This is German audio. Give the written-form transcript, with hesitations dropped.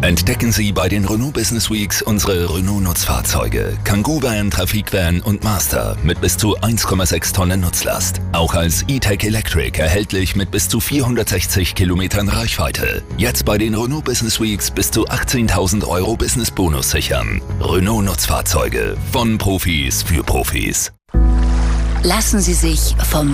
Entdecken Sie bei den Renault Business Weeks unsere Renault Nutzfahrzeuge. Kangoo Van, Trafikvan und Master mit bis zu 1,6 Tonnen Nutzlast. Auch als E-Tech Electric erhältlich mit bis zu 460 Kilometern Reichweite. Jetzt bei den Renault Business Weeks bis zu 18.000 € Business Bonus sichern. Renault Nutzfahrzeuge von Profis für Profis. Lassen Sie sich vom